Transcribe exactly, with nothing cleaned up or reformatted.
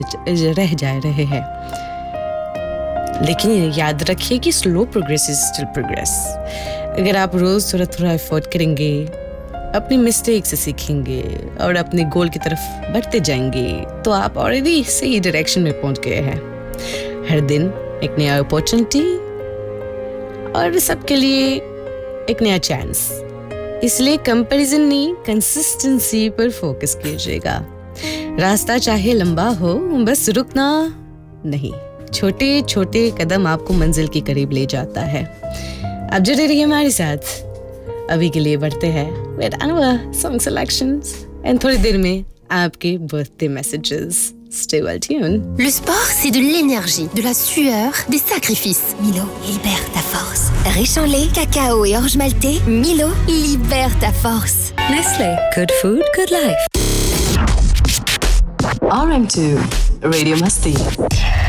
रह जा रहे हैं। लेकिन याद रखिए कि slow progress is still progress. अगर आप रोज थोड़ा थोड़ा एफर्ट करेंगे, अपनी मिस्टेक से सीखेंगे और अपने गोल की तरफ बढ़ते जाएंगे, तो आप ऑलरेडी सही डायरेक्शन में पहुंच गए हैं। हर दिन एक नया अपॉर्चुनिटी और सबके लिए एक नया चांस। इसलिए कंपैरिजन नहीं, कंसिस्टेंसी पर फोकस कीजिएगा। रास्ता चाहे लंबा हो, बस रुकना नहीं। छोटे छोटे कदम आपको मंजिल के करीब ले जाता है। आप जुड़े रहिए हमारे साथ। अभी के लिए बढ़ते हैं with Anwar song selections and थोड़ी देर में आपके birthday messages. Stay well tuned. Le sport, c'est de l'énergie, de la sueur, des sacrifices. Milo, libère ta force. Riche en lait, cacao et orge maltais, Milo, libère ta force. Nestlé, good food, good life. R M two, Radio Masti.